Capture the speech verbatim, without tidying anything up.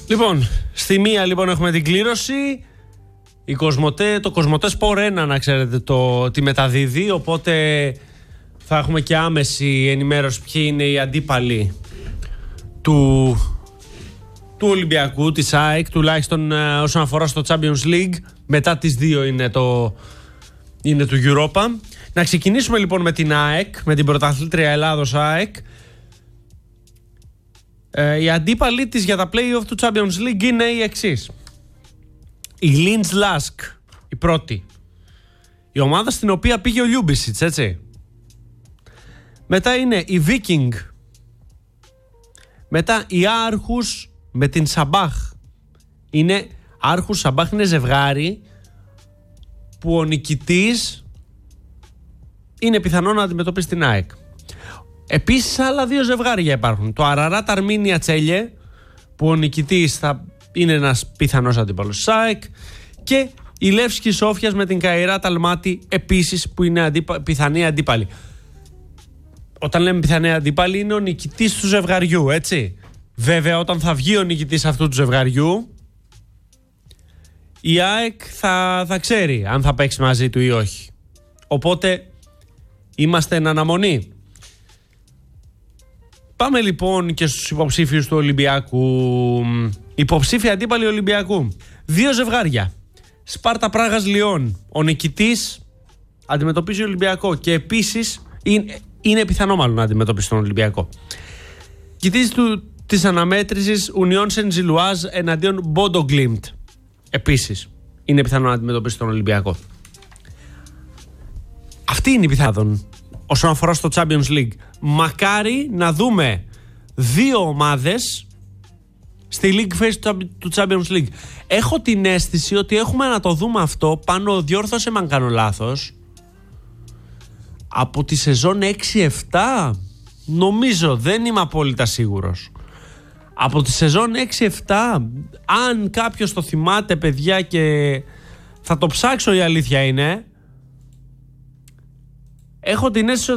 Λοιπόν, στη μία λοιπόν έχουμε την κλήρωση. Η Κοσμοτέ, το Κοσμοτέ Sport ένα, να ξέρετε, το, τη μεταδίδει. Οπότε θα έχουμε και άμεση ενημέρωση ποιοι είναι οι αντίπαλοι του, του Ολυμπιακού, της ΑΕΚ, τουλάχιστον ε, όσον αφορά στο Champions League. Μετά τις δύο είναι, το, είναι του Europa. Να ξεκινήσουμε λοιπόν με την ΑΕΚ, με την πρωταθλήτρια Ελλάδος ΑΕΚ. Ε, οι αντίπαλοι της για τα play-off του Champions League είναι οι εξής. Η Linz Lask, η πρώτη. Η ομάδα στην οποία πήγε ο Λιούμπισιτς, έτσι. Μετά είναι η Viking. Μετά η Άρχους με την Σαμπάχ. Είναι Άρχους Σαμπάχ, είναι ζευγάρι που ο νικητής είναι πιθανό να αντιμετωπίσει την ΑΕΚ. Επίσης άλλα δύο ζευγάρια υπάρχουν. Το Αραράτ Αρμίνια Τσέλιε, που ο νικητής θα είναι ένας πιθανός αντίπαλος της ΑΕΚ, και η Λεύσκη Σόφιας με την Καϊράτ Αλμάτι επίσης, που είναι αντίπα, πιθανή αντίπαλη. Όταν λέμε πιθανή αντίπαλη, είναι ο νικητής του ζευγαριού, έτσι. Βέβαια, όταν θα βγει ο νικητής αυτού του ζευγαριού, η ΑΕΚ θα, θα ξέρει αν θα παίξει μαζί του ή όχι. Οπότε είμαστε εν αναμονή. Πάμε λοιπόν και στους υποψήφιους του Ολυμπιακού. Υποψήφια αντίπαλοι Ολυμπιακού. Δύο ζευγάρια. Σπάρτα Πράγας Λιόν. Ο νικητής αντιμετωπίζει Ολυμπιακό και επίσης είναι, είναι πιθανό μάλλον να αντιμετωπίσει τον Ολυμπιακό. Νικητής του, της αναμέτρησης Ουνιόν Σεντ-Ζιλουάζ εναντίον Μπόντο Γκλίμπτ. Επίσης είναι πιθανό να αντιμετωπίσει τον Ολυμπιακό. Αυτή είναι η πιθανόν όσον αφορά στο Champions League. Μακάρι να δούμε δύο ομάδες στη League Phase του Champions League. Έχω την αίσθηση ότι έχουμε να το δούμε αυτό πάνω, διόρθωσε με αν κάνω λάθος, από τη σεζόν έξι επτά, νομίζω, δεν είμαι απόλυτα σίγουρος. Από τη σεζόν έξι επτά, αν κάποιος το θυμάται παιδιά, και θα το ψάξω, η αλήθεια είναι, έχω την αίσθηση